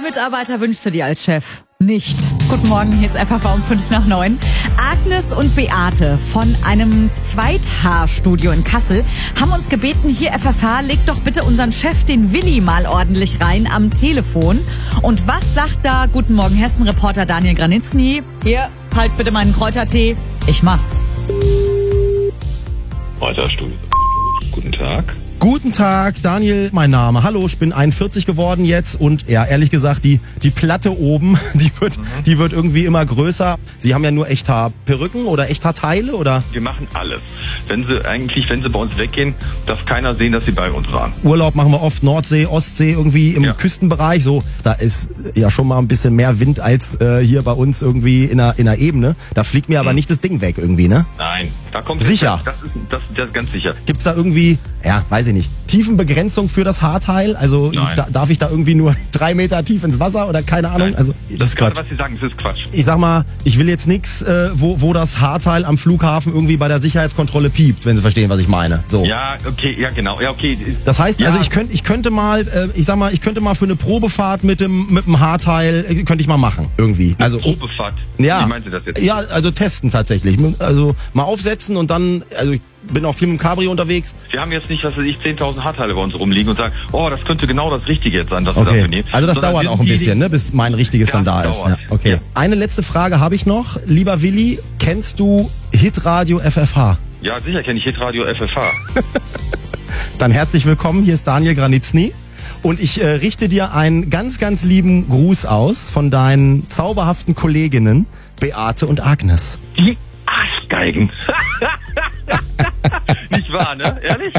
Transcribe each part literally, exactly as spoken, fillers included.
Mitarbeiter wünschst du dir als Chef? Nicht. Guten Morgen, hier ist F F V um fünf nach neun. Agnes und Beate von einem Zweithaarstudio in Kassel haben uns gebeten, hier F F H, legt doch bitte unseren Chef, den Willi, mal ordentlich rein am Telefon. Und was sagt da Guten Morgen Hessen-Reporter Daniel Granitzny? Hier, halt bitte meinen Kräutertee. Ich mach's. Kräuterstudio. Guten Tag. Guten Tag, Daniel, mein Name. Hallo, ich bin einundvierzig geworden jetzt und ja, ehrlich gesagt, die die Platte oben, die wird mhm. die wird irgendwie immer größer. Sie haben ja nur Echthaarperücken oder Echthaarteile, oder? Wir machen alles. Wenn Sie eigentlich, wenn Sie bei uns weggehen, darf keiner sehen, dass Sie bei uns waren. Urlaub machen wir oft, Nordsee, Ostsee, irgendwie im ja. Küstenbereich. So, da ist ja schon mal ein bisschen mehr Wind als äh, hier bei uns irgendwie in der in der Ebene. Da fliegt mir aber mhm. nicht das Ding weg irgendwie, ne? Nein, da kommt sicher. Das ist, das, das ist ganz sicher. Gibt's da irgendwie, ja, weiß ich nicht, Tiefenbegrenzung für das Haarteil? Also da, darf ich da irgendwie nur drei Meter tief ins Wasser oder keine Ahnung? Nein. Also das, das ist Quatsch. Gerade, was Sie sagen, das ist Quatsch. Ich sag mal, ich will jetzt nichts, äh, wo, wo das Haarteil am Flughafen irgendwie bei der Sicherheitskontrolle piept, wenn Sie verstehen, was ich meine. So. Ja, okay, ja genau, ja okay. Das heißt, ja. also ich könnte, ich könnte mal, äh, ich sag mal, ich könnte mal für eine Probefahrt mit dem mit dem Haarteil äh, könnte ich mal machen irgendwie. Eine also Probefahrt. Ja. Wie meinen Sie das jetzt? Ja, also testen tatsächlich. Also mal aufsetzen und dann, also ich bin auch viel mit dem Cabrio unterwegs. Wir haben jetzt nicht, was weiß ich, zehntausend Haarteile bei uns rumliegen und sagen, oh, das könnte genau das Richtige jetzt sein, was wir okay. dafür nehmen. Also das Sondern dauert auch ein bisschen, ne, bis mein richtiges dann da ist. Ja, okay. Ja. Eine letzte Frage habe ich noch. Lieber Willi, kennst du Hitradio F F H? Ja, sicher kenne ich Hitradio F F H. Dann herzlich willkommen, hier ist Daniel Granitzny. Und ich äh, richte dir einen ganz, ganz lieben Gruß aus von deinen zauberhaften Kolleginnen Beate und Agnes. Die Arschgeigen. Nicht wahr, ne? Ehrlich?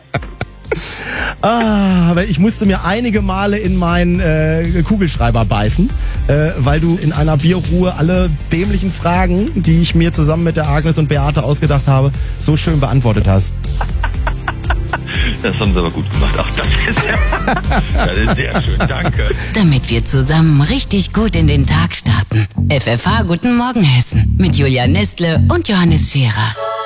Ah, aber ich musste mir einige Male in meinen äh, Kugelschreiber beißen, äh, weil du in einer Bierruhe alle dämlichen Fragen, die ich mir zusammen mit der Agnes und Beate ausgedacht habe, so schön beantwortet hast. Das haben Sie aber gut gemacht. Ach, das ist, das ist sehr schön. Danke. Damit wir zusammen richtig gut in den Tag starten. F F H Guten Morgen Hessen mit Julia Nestle und Johannes Scherer.